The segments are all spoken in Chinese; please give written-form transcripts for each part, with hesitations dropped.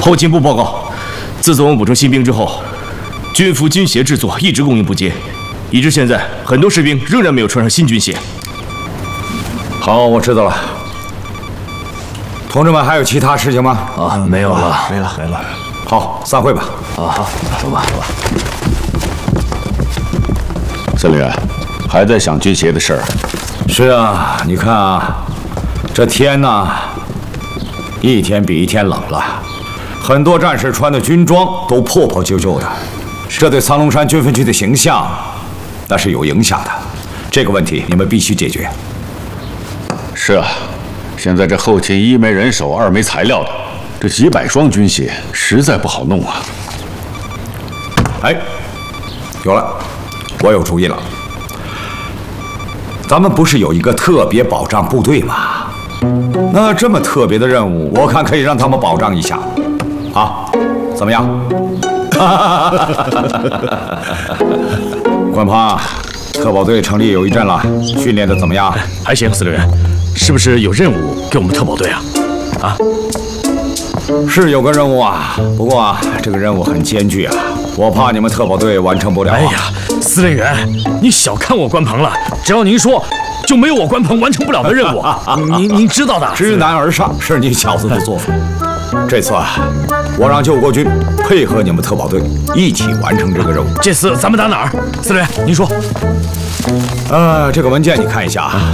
后勤部报告，自从我们补充新兵之后，军服、军鞋制作一直供应不接，以致现在很多士兵仍然没有穿上新军鞋。 好，我知道了。同志们，还有其他事情吗？ 啊，没有了， 没了。 好，散会吧。 啊，好，走吧。 司令员，还在想军鞋的事儿？ 是啊，你看啊，这天呐，一天比一天冷了，很多战士穿的军装都破破旧旧的，这对苍龙山军分区的形象那是有影响的。这个问题你们必须解决。 是啊，现在这后勤一没人手，二没材料的，这几百双军鞋实在不好弄啊。 哎，有了，我有主意了。咱们不是有一个特别保障部队吗？那这么特别的任务，我看可以让他们保障一下，啊，怎么样？关胖，特保队成立有一阵了，训练的怎么样？ 还行，司令员，是不是有任务给我们特保队啊？啊？ 是有个任务啊，不过啊，这个任务很艰巨啊，我怕你们特保队完成不了。 哎呀，司令员，你小看我关鹏了，只要您说，就没有我关鹏完成不了的任务。您知道的。 知难而上是你小子的作风。这次啊，我让救国军配合你们特保队一起完成这个任务。 这次咱们打哪儿？司令员，您说。 这个文件你看一下啊。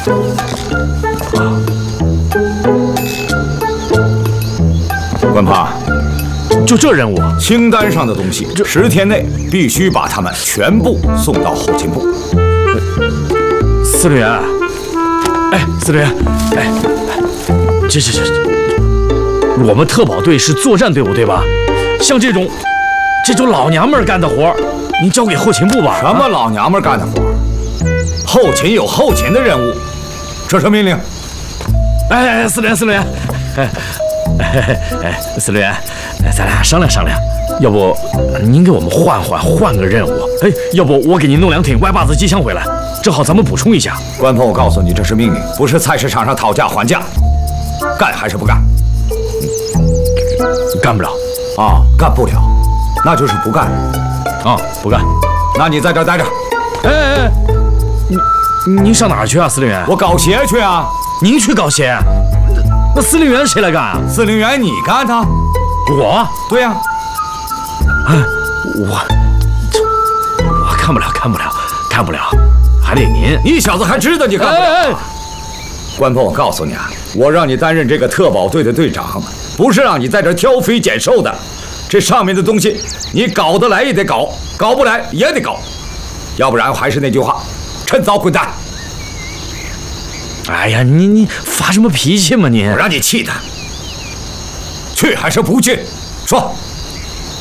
关胖， 就这任务， 清单上的东西，10天内必须把它们全部送到后勤部。 司令员，哎，司令员，哎，这，我们特保队是作战队伍对吧？像这种老娘们干的活，您交给后勤部吧。 什么老娘们干的活？后勤有后勤的任务，这是命令。 哎，司令员，司令员，咱俩商量商量，要不您给我们换个任务？哎，要不我给您弄2挺歪把子机枪回来，正好咱们补充一下。 关鹏，我告诉你，这是命令，不是菜市场上讨价还价。干还是不干？ 干不了。 啊，干不了，那就是不干。 啊，不干。 那你在这儿待着。 哎，您上哪儿去啊，司令员？ 我搞鞋去啊。 您去搞鞋？那司令员谁来干啊？ 司令员你干他。 我？ 对呀。 我看不了，还得您。 你小子还知道你干不了？关鹏，我告诉你啊，我让你担任这个特保队的队长，不是让你在这挑肥拣瘦的。这上面的东西，你搞得来也得搞，搞不来也得搞，要不然还是那句话，趁早滚蛋。 哎呀，你发什么脾气嘛你？ 我让你气的，去还是不去？说。